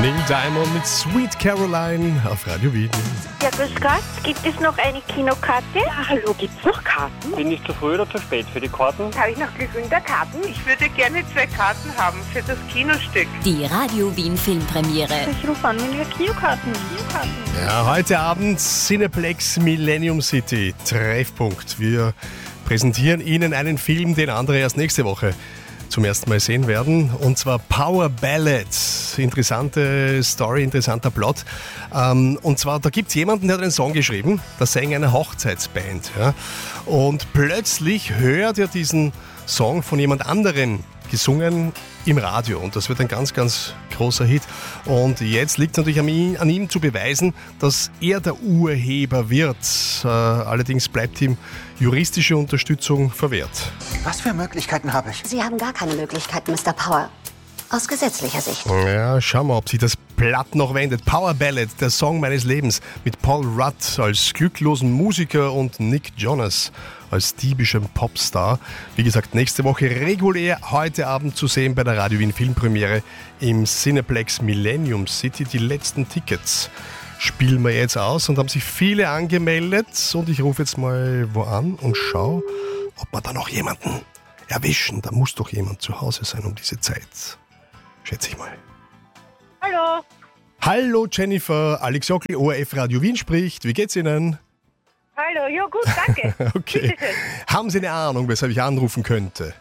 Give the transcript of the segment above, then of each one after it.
Neil Diamond mit Sweet Caroline auf Radio Wien. Ja, grüß Gott. Gibt es noch eine Kinokarte? Ja, hallo, gibt's noch Karten? Bin ich zu früh oder zu spät für die Karten? Habe ich noch genügend Karten? Ich würde gerne 2 Karten haben für das Kinostück. Die Radio Wien Filmpremiere. Ich rufe an, wenn wir Kinokarten. Ja, heute Abend Cineplex Millennium City, Treffpunkt. Wir präsentieren Ihnen einen Film, den andere erst nächste Woche zum ersten Mal sehen werden, und zwar Power Ballad. Interessante Story, interessanter Plot. Und zwar, da gibt es jemanden, der hat einen Song geschrieben, das sei eine Hochzeitsband. Ja? Und plötzlich hört er diesen Song von jemand anderem gesungen im Radio, und das wird ein ganz, ganz großer Hit. Und jetzt liegt es natürlich an ihm zu beweisen, dass er der Urheber wird. Allerdings bleibt ihm juristische Unterstützung verwehrt. Was für Möglichkeiten habe ich? Sie haben gar keine Möglichkeiten, Mr. Power. Aus gesetzlicher Sicht. Ja, schauen wir, ob sich das Blatt noch wendet. Power Ballad, der Song meines Lebens, mit Paul Rudd als glücklosen Musiker und Nick Jonas als diebischem Popstar. Wie gesagt, nächste Woche regulär, heute Abend zu sehen bei der Radio Wien Filmpremiere im Cineplex Millennium City. Die letzten Tickets spielen wir jetzt aus und haben sich viele angemeldet. Und ich rufe jetzt mal wo an und schaue, ob wir da noch jemanden erwischen. Da muss doch jemand zu Hause sein um diese Zeit. Schätze ich mal. Hallo. Hallo Jennifer, Alex Jockel, ORF Radio Wien spricht. Wie geht's Ihnen? Hallo, ja gut, danke. Okay. Haben Sie eine Ahnung, weshalb ich anrufen könnte?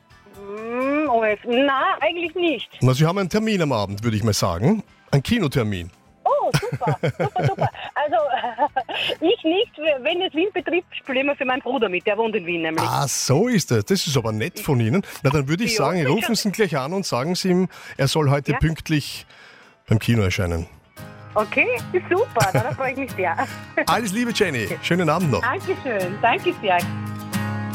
Na, eigentlich nicht. Na, Sie haben einen Termin am Abend, würde ich mal sagen. Ein Kinotermin. Oh, super. Also, ich nicht. Wenn es Wien betrifft, spiele ich immer für meinen Bruder mit. Der wohnt in Wien nämlich. Ah, so ist das. Das ist aber nett von Ihnen. Na, dann würde ich sagen, rufen Sie ihn gleich an und sagen Sie ihm, er soll heute pünktlich beim Kino erscheinen. Okay, super. Dann freue ich mich sehr. Alles Liebe, Jenny. Schönen Abend noch. Dankeschön. Danke sehr.